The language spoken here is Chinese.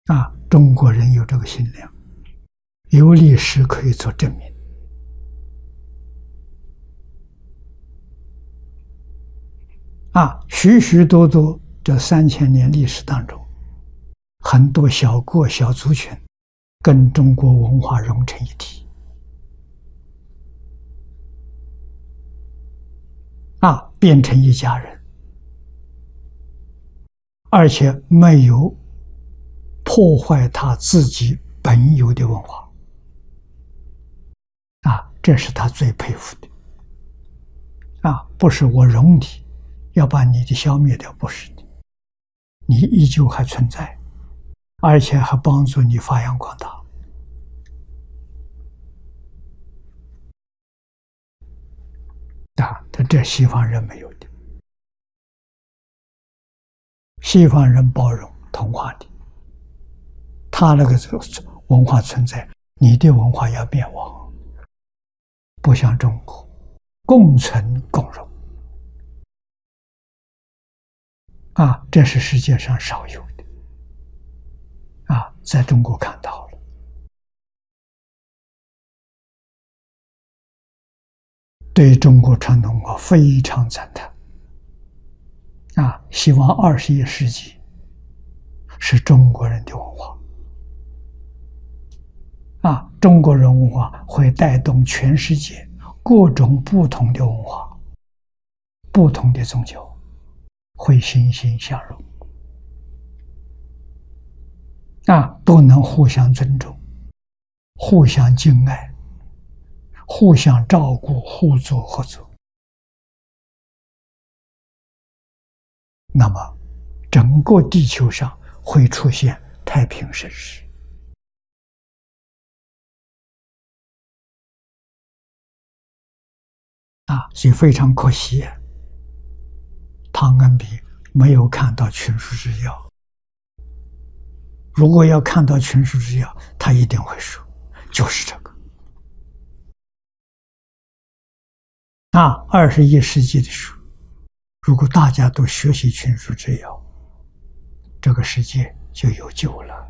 中国人有这个心量，有历史可以做证明。许许多多这3000年历史当中，很多小国小族群跟中国文化融成一体，变成一家人，而且没有破坏他自己本有的文化，这是他最佩服的。不是我容你，要把你的消灭掉，不是的，你依旧还存在，而且还帮助你发扬光大。这西方人没有的。西方人包容同化的，他那个文化存在，你的文化要灭亡，不像中国共存共荣。这是世界上少有的，在中国看到了。对中国传统文化非常赞叹。希望21世纪是中国人的文化。中国人文化会带动全世界各种不同的文化、不同的宗教，会欣欣向荣。都能互相尊重、互相敬爱、互相照顾、互助合作。那么整个地球上会出现太平盛世。所以非常可惜，汤恩比没有看到群书之要。如果要看到群书之要，他一定会说，就是这个。21世纪的书，如果大家都学习群书之要，这个世界就有救了。